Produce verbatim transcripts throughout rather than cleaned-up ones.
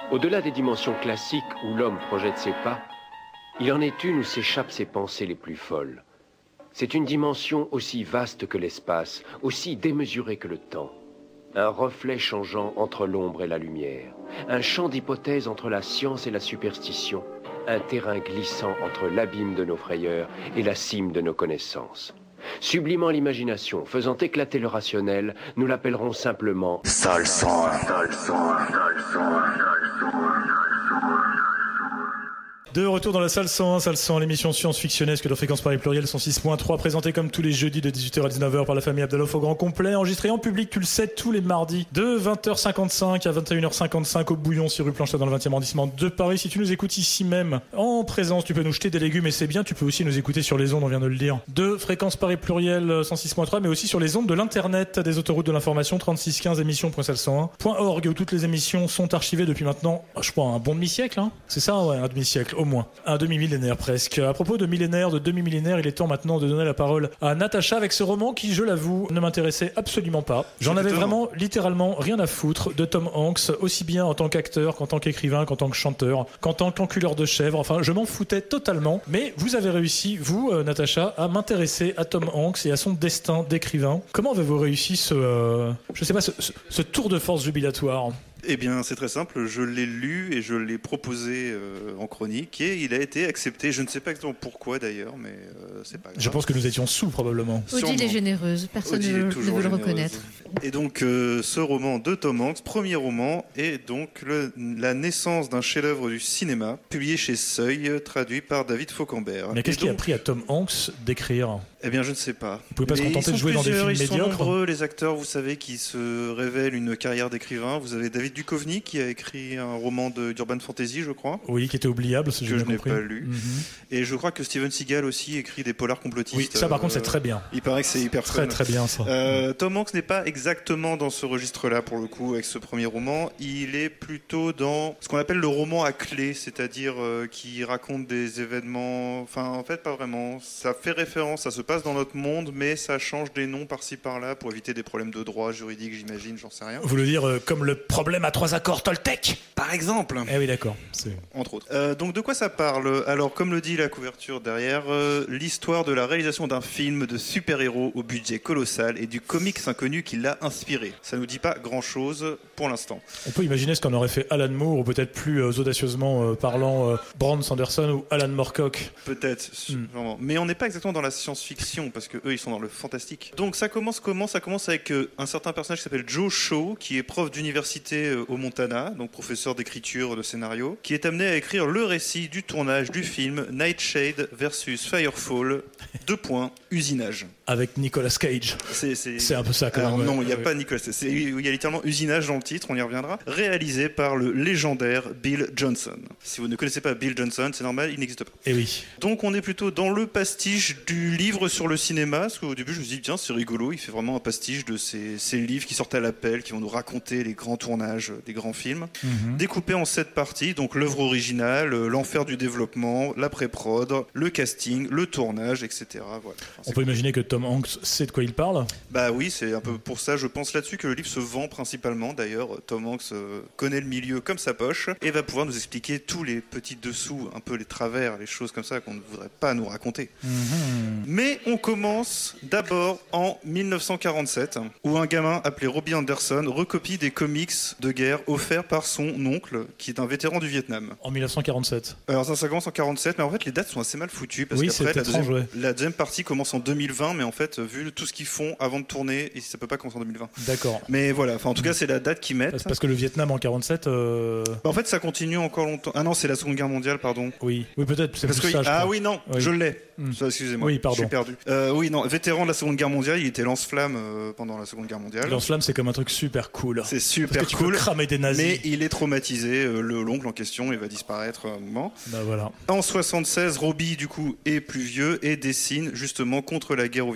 Au-delà des dimensions classiques où l'homme projette ses pas, il en est une où s'échappent ses pensées les plus folles. C'est une dimension aussi vaste que l'espace, aussi démesurée que le temps. Un reflet changeant entre l'ombre et la lumière. Un champ d'hypothèses entre la science et la superstition. Un terrain glissant entre l'abîme de nos frayeurs et la cime de nos connaissances. Sublimant l'imagination, faisant éclater le rationnel, nous l'appellerons simplement Salle cent un. Salle cent un, Salle cent un, Salle cent un. De retour dans la salle cent un, salle cent un, l'émission science-fictionnesque de Fréquence Paris Pluriel cent six point trois, présentée comme tous les jeudis de dix-huit heures à dix-neuf heures par la famille Abdallah au grand complet, enregistrée en public, tu le sais, tous les mardis de vingt heures cinquante-cinq à vingt et une heures cinquante-cinq au Bouillon, sur rue Planchet dans le vingtième arrondissement de Paris. Si tu nous écoutes ici même, en présence, tu peux nous jeter des légumes et c'est bien, tu peux aussi nous écouter sur les ondes, on vient de le dire, de Fréquence Paris Pluriel cent six point trois, mais aussi sur les ondes de l'internet des autoroutes de l'information, trente-six quinze émissions point salle cent un point org, où toutes les émissions sont archivées depuis maintenant, je crois, un bon demi-siècle, hein. C'est ça, ouais, un demi-siècle, au moins. Un demi millénaire presque. À propos de millénaire, de demi-millénaire, il est temps maintenant de donner la parole à Natacha avec ce roman qui, je l'avoue, ne m'intéressait absolument pas. J'en avais vraiment, littéralement, rien à foutre de Tom Hanks, aussi bien en tant qu'acteur qu'en tant qu'écrivain, qu'en tant que chanteur, qu'en tant qu'enculeur de chèvre. Enfin, je m'en foutais totalement. Mais vous avez réussi, vous, euh, Natacha, à m'intéresser à Tom Hanks et à son destin d'écrivain. Comment avez-vous réussi ce, euh, je sais pas, ce, ce, ce tour de force jubilatoire ? Eh bien, c'est très simple. Je l'ai lu et je l'ai proposé euh, en chronique et il a été accepté. Je ne sais pas exactement pourquoi d'ailleurs, mais euh, c'est pas grave. Je pense que nous étions sous probablement. Odile est généreuse, personne ne veut, ne veut le reconnaître. Et donc, euh, ce roman de Tom Hanks, premier roman, est donc le, la naissance d'un chef-d'œuvre du cinéma, publié chez Seuil, traduit par David Fauquembert. Mais qu'est-ce donc... qui a pris à Tom Hanks d'écrire ? Eh bien, je ne sais pas. Vous pouvez pas se contenter de jouer dans des films ils médiocres. Ils sont nombreux, les acteurs, vous savez, qui se révèlent une carrière d'écrivain. Vous avez David Duchovny qui a écrit un roman de, d'urban fantasy, je crois. Oui, qui était oubliable, si que j'ai je bien n'ai compris. pas lu. Mm-hmm. Et je crois que Steven Seagal aussi écrit des polars complotistes. Oui, ça par euh, contre c'est très bien. Il paraît que c'est hyper très fun. très bien ça. Euh, Tom Hanks n'est pas exactement dans ce registre-là pour le coup avec ce premier roman. Il est plutôt dans ce qu'on appelle le roman à clé, c'est-à-dire euh, qui raconte des événements. Enfin, en fait, pas vraiment. Ça fait référence, ça se passe dans notre monde, mais ça change des noms par-ci par-là pour éviter des problèmes de droit juridique, j'imagine, j'en sais rien. Vous voulez dire euh, comme le problème à trois accords Toltec ? Par exemple. Eh oui, d'accord. C'est... Entre autres. Euh, donc, de quoi ça parle ? Alors, comme le dit la couverture derrière, euh, l'histoire de la réalisation d'un film de super-héros au budget colossal et du comics inconnu qui l'a inspiré. Ça nous dit pas grand-chose pour l'instant. On peut imaginer ce qu'en aurait fait Alan Moore, ou peut-être plus euh, audacieusement euh, parlant euh, Brandon Sanderson ou Alan Moorcock. Peut-être, mm. vraiment. Mais on n'est pas exactement dans la science-fiction, parce que eux, ils sont dans le fantastique. Donc, ça commence comment ? Ça commence avec euh, un certain personnage qui s'appelle Joe Shaw, qui est prof d'université euh, au Montana, donc professeur d'écriture de scénario, qui est amené à écrire le récit du tournage du film Nightshade versus Firefall, deux points, usinage. Avec Nicolas Cage. C'est, c'est... c'est un peu ça quand Alors, même. Non, il n'y a ouais. pas Nicolas Cage. Il y a littéralement usinage dans le titre, on y reviendra. Réalisé par le légendaire Bill Johnson. Si vous ne connaissez pas Bill Johnson, c'est normal, il n'existe pas. Et oui. Donc on est plutôt dans le pastiche du livre sur le cinéma, parce qu'au début je me suis dit, tiens, c'est rigolo, il fait vraiment un pastiche de ces, ces livres qui sortent à l'appel, qui vont nous raconter les grands tournages des grands films, mm-hmm. découpés en sept parties, donc l'œuvre originale, l'enfer du développement, l'après-prod, le casting, le tournage, et cetera. Voilà. Enfin, on peut cool. imaginer que Tom Hanks sait de quoi il parle ? Bah oui, c'est un peu pour ça, je pense là-dessus que le livre se vend principalement. D'ailleurs, Tom Hanks euh, connaît le milieu comme sa poche et va pouvoir nous expliquer tous les petits dessous, un peu les travers, les choses comme ça qu'on ne voudrait pas nous raconter. Mmh. Mais on commence d'abord en dix-neuf cent quarante-sept, où un gamin appelé Robbie Anderson recopie des comics de guerre offerts par son oncle, qui est un vétéran du Vietnam. En dix-neuf cent quarante-sept. Alors ça, ça commence en quarante-sept, mais en fait les dates sont assez mal foutues, parce oui, qu'après c'est la, étrange, deuxième, ouais. la deuxième partie commence en deux mille vingt, mais en fait, vu tout ce qu'ils font avant de tourner, et ça peut pas commencer en deux mille vingt. D'accord. Mais voilà, enfin en tout cas c'est la date qu'ils mettent. C'est parce que le Vietnam en quarante-sept... Euh... Bah, en fait ça continue encore longtemps. Ah non, c'est la Seconde Guerre mondiale, pardon. Oui, oui peut-être, c'est parce plus que, ça, je Ah crois. oui, non, oui. je l'ai. Mmh. Ça, excusez-moi, oui, pardon. je suis perdu. Euh, oui, non, vétéran de la Seconde Guerre mondiale, il était lance-flamme euh, pendant la Seconde Guerre mondiale. Lance-flamme, c'est comme un truc super cool. C'est super parce que tu cool. Peux cramer des nazis. Mais il est traumatisé, euh, le l'oncle en question, il va disparaître à un moment. Bah voilà. En soixante-seize, Robbie, du coup, est plus vieux et dessine justement contre la guerre au Vietnam.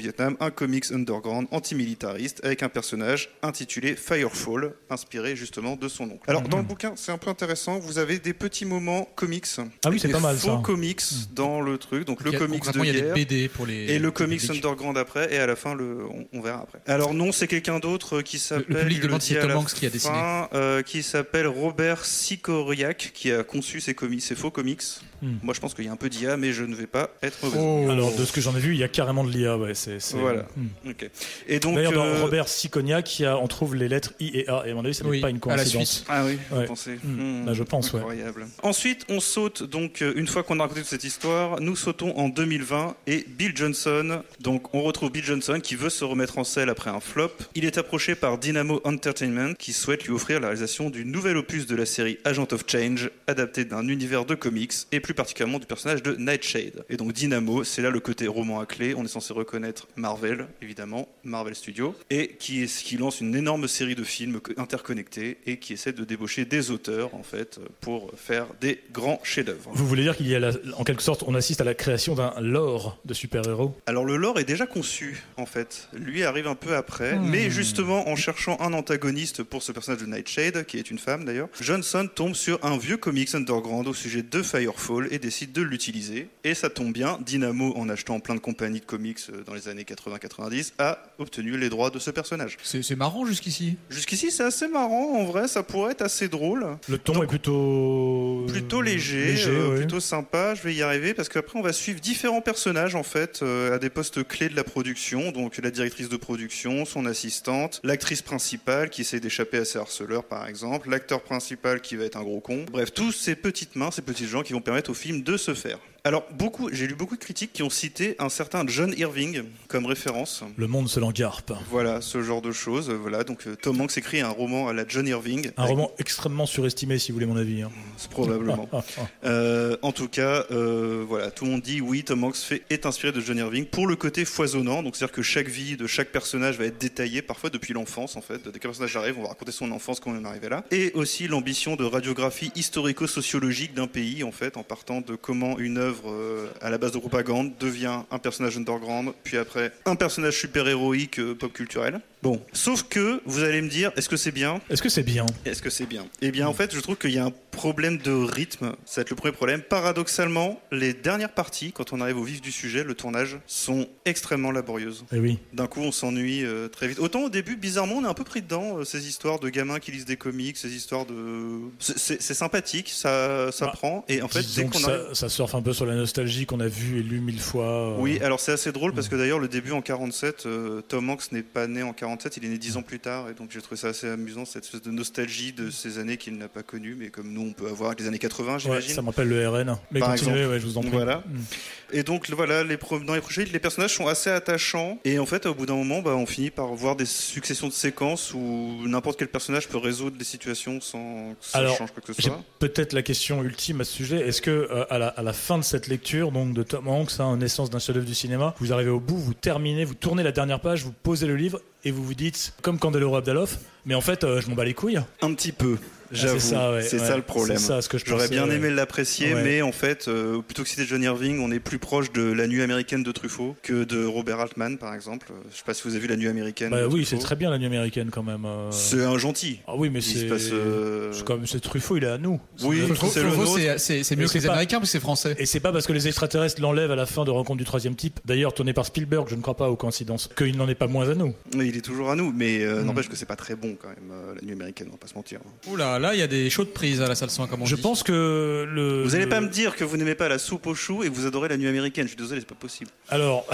Vietnam, un comics underground antimilitariste avec un personnage intitulé Firefall, inspiré justement de son oncle. Alors, mmh. dans le bouquin, c'est un peu intéressant, vous avez des petits moments comics. Ah oui, c'est pas mal, ça. Faux comics mmh. dans le truc, donc, donc le comics de il y a guerre des B D pour les, et le comics publics. underground après, et à la fin, le, on, on verra après. Alors non, c'est quelqu'un d'autre qui s'appelle... Le, le public demande si c'est Tom Hanks qui a dessiné. Fin, euh, qui s'appelle Robert Sikoriak, qui a conçu ces comics, ces faux comics. Mmh. Moi, je pense qu'il y a un peu d'I A, mais je ne vais pas être mauvais. Oh. Alors, de ce que j'en ai vu, il y a carrément de l'I A, ouais. C'est, c'est... Voilà. Mmh. Okay. Et donc, d'ailleurs, dans euh... Robert Sikoriak, il y a, on trouve les lettres I et A, et à mon avis, ça n'est oui, pas une coïncidence. Ah oui, ouais. vous pensez mmh. Bah, je pense, incroyable. Ouais. Ensuite, on saute, donc, une fois qu'on a raconté toute cette histoire, nous sautons en deux mille vingt, et Bill Johnson, donc, on retrouve Bill Johnson qui veut se remettre en selle après un flop. Il est approché par Dynamo Entertainment, qui souhaite lui offrir la réalisation du nouvel opus de la série Agent of Change, adapté d'un univers de comics, et plus particulièrement du personnage de Nightshade. Et donc Dynamo, c'est là le côté roman à clé, on est censé reconnaître Marvel, évidemment, Marvel Studios, et qui, est, qui lance une énorme série de films interconnectés, et qui essaie de débaucher des auteurs, en fait, pour faire des grands chefs-d'œuvre. Vous voulez dire qu'il y a, la, en quelque sorte, on assiste à la création d'un lore de super-héros ? Alors le lore est déjà conçu, en fait. Lui arrive un peu après, mmh. mais justement, en cherchant un antagoniste pour ce personnage de Nightshade, qui est une femme d'ailleurs, Johnson tombe sur un vieux comics underground au sujet de Firefall et décide de l'utiliser. Et ça tombe bien, Dynamo, en achetant plein de compagnies de comics dans les années quatre-vingts quatre-vingt-dix, a obtenu les droits de ce personnage. C'est, c'est marrant jusqu'ici. Jusqu'ici, c'est assez marrant, en vrai, ça pourrait être assez drôle. Le ton Donc, est plutôt... Plutôt léger, léger euh, oui. plutôt sympa, je vais y arriver, parce qu'après on va suivre différents personnages en fait, euh, à des postes clés de la production, donc la directrice de production, son assistante, l'actrice principale qui essaie d'échapper à ses harceleurs par exemple, l'acteur principal qui va être un gros con, bref, tous ces petites mains, ces petits gens qui vont permettre au film de se faire. Alors, beaucoup, j'ai lu beaucoup de critiques qui ont cité un certain John Irving comme référence. Le monde se l'engarpe. Voilà, ce genre de choses. Voilà, donc Tom Hanks écrit un roman à la John Irving. Un avec... roman extrêmement surestimé, si vous voulez mon avis. Hein. C'est probablement. euh, en tout cas, euh, voilà, tout le monde dit oui, Tom Hanks fait, est inspiré de John Irving pour le côté foisonnant. Donc, c'est-à-dire que chaque vie de chaque personnage va être détaillée, parfois depuis l'enfance, en fait. Dès qu'un personnage arrive, on va raconter son enfance, comment on est arrivé là. Et aussi l'ambition de radiographie historico-sociologique d'un pays, en fait, en partant de comment une œuvre Euh, à la base de propagande devient un personnage underground, puis après un personnage super-héroïque euh, pop culturel. Bon, sauf que vous allez me dire, est-ce que c'est bien ? Est-ce que c'est bien ? Est-ce que c'est bien ? Eh bien, en fait, je trouve qu'il y a un problème de rythme. Ça va être le premier problème. Paradoxalement, les dernières parties, quand on arrive au vif du sujet, le tournage, sont extrêmement laborieuses. Eh oui. D'un coup, on s'ennuie euh, très vite. Autant au début, bizarrement, on est un peu pris dedans, euh, ces histoires de gamins qui lisent des comics, ces histoires de... C'est, c'est, c'est sympathique, ça, ça bah, prend. Et en fait, dès qu'on ça, arrive... ça surfe un peu sur la nostalgie qu'on a vue et lue mille fois. Euh... Oui, alors c'est assez drôle parce que d'ailleurs, le début en quarante-sept, euh, Tom Hanks n'est pas né en quarante-sept, il est né dix ans plus tard. Et donc j'ai trouvé ça assez amusant, cette espèce de nostalgie de ces années qu'il n'a pas connues, mais comme nous, on peut avoir avec les années quatre-vingts, j'imagine. Ouais, ça me rappelle le R N. Mais par continuez, exemple. Ouais, je vous en prie. Voilà. Mm. Et donc voilà, les pro- dans les projets, les personnages sont assez attachants. Et en fait, au bout d'un moment, bah, on finit par voir des successions de séquences où n'importe quel personnage peut résoudre des situations sans que ça Alors, change quoi que ce j'ai soit. Peut-être la question ultime à ce sujet. Est-ce que euh, à, la, à la fin de cette lecture, donc de Tom Hanks, hein, naissance d'un chef-d'œuvre du cinéma, vous arrivez au bout, vous terminez, vous tournez la dernière page, vous posez le livre et vous vous dites, comme Candeloro Abdalov, mais en fait, euh, je m'en bats les couilles. Un petit peu. J'avoue, ah, c'est ça, ouais, c'est ouais, ça le problème. C'est ça, ce que je J'aurais pensais, bien ouais. aimé l'apprécier, ouais. mais en fait, euh, plutôt que citer John Irving, on est plus proche de La Nuit américaine de Truffaut que de Robert Altman, par exemple. Je sais pas si vous avez vu La Nuit américaine. Bah de oui, Truffaut. c'est très bien La Nuit américaine quand même. Euh... C'est un gentil. Ah oui, mais Il c'est. se passe, euh... c'est comme c'est Truffaut, il est à nous. Oui, Truffaut, c'est le Truffaut, nôtre. c'est, c'est, c'est mieux Et que c'est les pas... Américains parce que c'est français. Et c'est pas parce que les extraterrestres l'enlèvent à la fin de Rencontre du troisième type, d'ailleurs tourné par Spielberg, je ne crois pas aux coïncidences, qu'il n'en est pas moins à nous. Mais il est toujours à nous, mais euh, mm. n'empêche que c'est pas très bon quand même, euh, La Nuit américaine, on va pas se mentir. Oula, là, il y a des chaudes prises à la salle cent, comme on Je dit. pense que le. Vous allez le... pas me dire que vous n'aimez pas la soupe aux choux et que vous adorez La Nuit américaine, je suis désolé, c'est pas possible. Alors.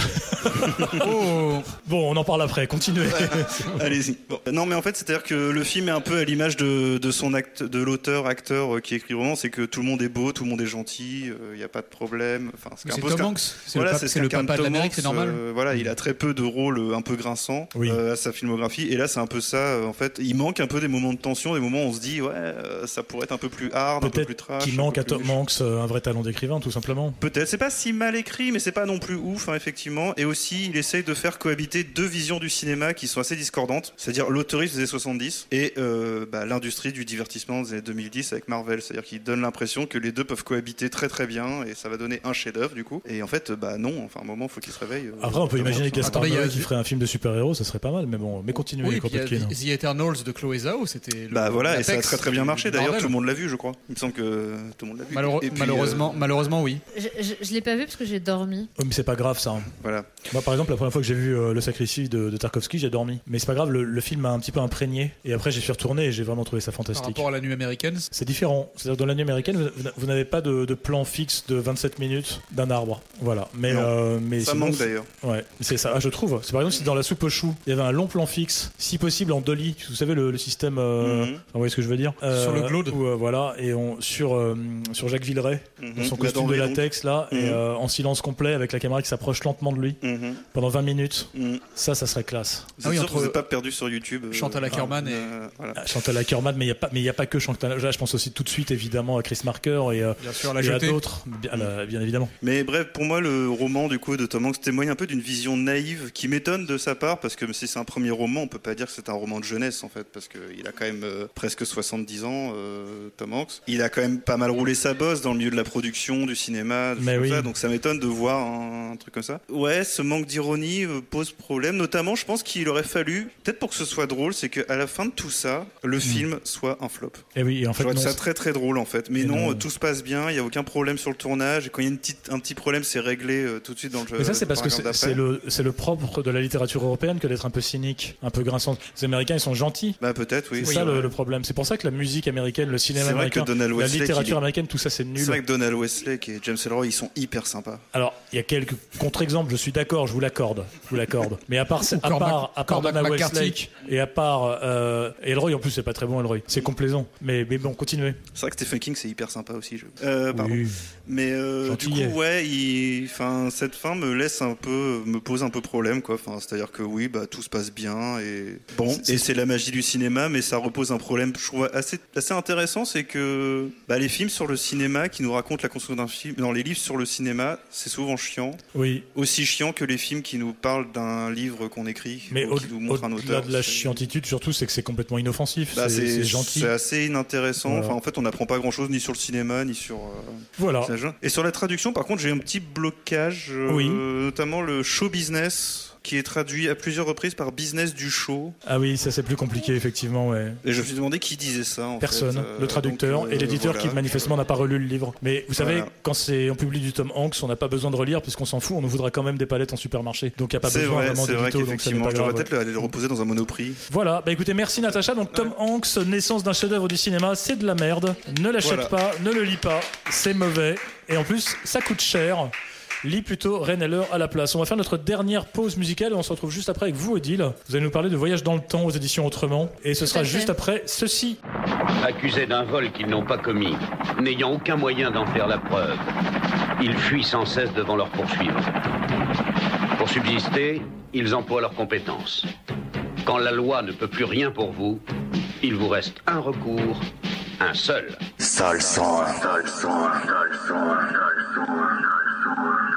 oh. Bon, on en parle après, continuez. Allez-y. Bon. Non, mais en fait, c'est-à-dire que le film est un peu à l'image de, de son acte, de l'auteur, acteur euh, qui écrit le roman, c'est que tout le monde est beau, tout le monde est gentil, il euh, n'y a pas de problème. Enfin, c'est c'est Tom Hanks, c'est voilà, le, pap- c'est c'est le papa de l'Amérique, c'est normal. Euh, voilà, il a très peu de rôles un peu grinçants oui. euh, à sa filmographie, et là, c'est un peu ça. En fait, fait, il manque un peu des moments de tension, des moments où on se dit, ouais, euh, ça pourrait être un peu plus hard, Peut-être un peu plus trash. qu'il manque à Tom plus... Hanks un vrai talent d'écrivain, tout simplement. Peut-être, c'est pas si mal écrit, mais c'est pas non plus ouf, hein, effectivement. Et aussi, il essaye de faire cohabiter deux visions du cinéma qui sont assez discordantes, c'est-à-dire l'autoriste des années soixante-dix et euh, bah, l'industrie du divertissement des années deux mille dix avec Marvel. C'est-à-dire qu'il donne l'impression que les deux peuvent cohabiter très très bien et ça va donner un chef-d'œuvre du coup. Et en fait, bah non, enfin, à un moment, il faut qu'il se réveille. Euh, Après, on peut imaginer Gaspard Attendez, Noé a... qui ferait un film de super-héros, ça serait pas mal, mais bon, mais continuez. Oui, les puis il y a Kropotkin. The Eternals de Chloé Zhao, c'était. Le, bah voilà, et ça a Apex très très bien marché. D'ailleurs, Marvel. tout le monde l'a vu, je crois. Il me semble que tout le monde l'a vu. Malheureux- Et puis, malheureusement, euh, malheureusement, oui. Je, je, je l'ai pas vu parce que j'ai dormi. Oh, mais c'est pas grave ça. Voilà. Moi, par exemple, la première fois que j'ai vu euh, Le Sacrifice de, de Tarkovsky, j'ai dormi. Mais c'est pas grave, le, le film m'a un petit peu imprégné. Et après, j'y suis retourné et j'ai vraiment trouvé ça Par fantastique. rapport à la nuit américaine. C'est différent. C'est-à-dire que dans la nuit américaine, vous, vous n'avez pas de, de plan fixe de vingt-sept minutes d'un arbre. Voilà. Mais, euh, mais ça sinon, manque d'ailleurs. Ouais, c'est ça, ah, je trouve. C'est par exemple si dans La Soupe aux choux, il y avait un long plan fixe, si possible en dolly. Vous savez le, le système. Euh, Mhm. Vous voyez ce que je veux dire Euh, Sur le Claude. où, euh, voilà, et on, sur, euh, sur Jacques Villeray, Mhm. dans son La costume de denrée, latex, là, et Mhm. euh, en silence complet, avec la caméra qui s'approche lentement de lui Mhm. pendant vingt minutes. Mhm. Ça, ça serait classe. Vous êtes Ah oui, sûr entre- que vous n'êtes pas perdu sur YouTube euh, Chantal Ackerman et. euh, voilà. Ah, Chantal Ackerman, mais il n'y a, pas- mais il y a pas que Chantal. Là, je pense aussi tout de suite, évidemment, à Chris Marker et, euh, Bien sûr, la et à jetée. d'autres, bien, euh, bien évidemment. Mais bref, pour moi, le roman du coup de Tom Hanks témoigne un peu d'une vision naïve qui m'étonne de sa part, parce que même si c'est un premier roman, on peut pas dire que c'est un roman de jeunesse en fait, parce qu'il a quand même euh, presque soixante-dix ans, euh, Tom Hanks. Il a quand même pas mal roulé sa bosse dans le milieu de la production, du cinéma, des Mais choses comme oui. ça, donc ça m'étonne de voir un, un truc comme ça. Ouais, ce manque d'ironie euh, pose problème, notamment je pense qu'il aurait fallu, peut-être pour que ce soit drôle, c'est qu'à la fin de tout ça, le film soit un flop. Et oui, et en fait, J'aurais non, trouvé ça très très drôle en fait, mais Et non, non. euh, tout se passe bien, il y a aucun problème sur le tournage, et quand il y a une petite, un petit problème, c'est réglé euh, tout de suite dans le jeu. Mais ça, c'est parce que c'est c'est le, c'est le propre de la littérature européenne que d'être un peu cynique, un peu grinçant. Les Américains, ils sont gentils. Bah peut-être, oui. C'est Oui, ça ouais. le, le problème. C'est pour ça que la musique américaine, le cinéma C'est vrai que américain, Donald la Westlake, littérature il est- américaine, tout ça, c'est nul. C'est vrai que Donald Westlake et James Ellroy, ils sont hyper sympas. Alors, il y a quelques contre-exemples, je suis d'accord, je vous l'accorde. Je vous l'accorde. Mais à part, Ou à Cormac- part, à part Cormac Donald McCarthy. Westlake et à part euh, Ellroy, en plus, c'est pas très bon, Ellroy. C'est complaisant. Mais, mais bon, continuez. C'est vrai que Stephen King, c'est hyper sympa aussi. Je... Euh, pardon. Oui. Mais euh, du Gentillet. coup, ouais, il... enfin, cette fin me laisse un peu, me pose un peu problème, quoi. Enfin, c'est-à-dire que oui, bah tout se passe bien et bon, C'est- et c'est la magie du cinéma, mais ça repose un problème, je trouve assez, assez intéressant, c'est que bah, les films sur le cinéma qui nous racontent la construction d'un film, dans les livres sur le cinéma, c'est souvent chiant, Oui. aussi chiant que les films qui nous parlent d'un livre qu'on écrit, Mais ou au- qui nous montrent un au-delà auteur. de la C'est- chiantitude, surtout, c'est que c'est complètement inoffensif. Bah, c'est c'est gentil. c'est assez inintéressant. Voilà. Enfin, en fait, on n'apprend pas grand-chose ni sur le cinéma ni sur. euh, Voilà. ça joue. Et sur la traduction, par contre, j'ai un petit blocage, euh, Oui. notamment le show business, qui est traduit à plusieurs reprises par business du show. Ah oui, ça c'est plus compliqué, effectivement, ouais. Et je me suis demandé qui disait ça. En Personne, fait. Euh, le traducteur donc, euh, et l'éditeur voilà. qui manifestement n'a pas relu le livre. Mais vous savez, Voilà. quand c'est on publie du Tom Hanks, on n'a pas besoin de relire puisqu'on s'en fout, on nous voudra quand même des palettes en supermarché. Donc il n'y a pas C'est besoin vrai, vraiment c'est vrai d'édito, donc ça n'est qu'effectivement, pas je devrais grave. peut-être le- aller le reposer dans un Monoprix. Voilà, bah écoutez, merci Natacha. Donc Tom Hanks, naissance d'un chef-d'œuvre du cinéma, c'est de la merde. Ne l'achète Voilà. pas, ne le lis pas, c'est mauvais. Et en plus, ça coûte cher. Lis plutôt Ren Heller à la place. On va faire notre dernière pause musicale et on se retrouve juste après avec vous, Odile. Vous allez nous parler de Voyage dans le temps aux éditions Autrement. Et ce Tout sera à fait. juste après ceci. Accusés d'un vol qu'ils n'ont pas commis, n'ayant aucun moyen d'en faire la preuve, ils fuient sans cesse devant leurs poursuivants. Pour subsister, ils emploient leurs compétences. Quand la loi ne peut plus rien pour vous, il vous reste un recours, un seul. Sol son, sol son.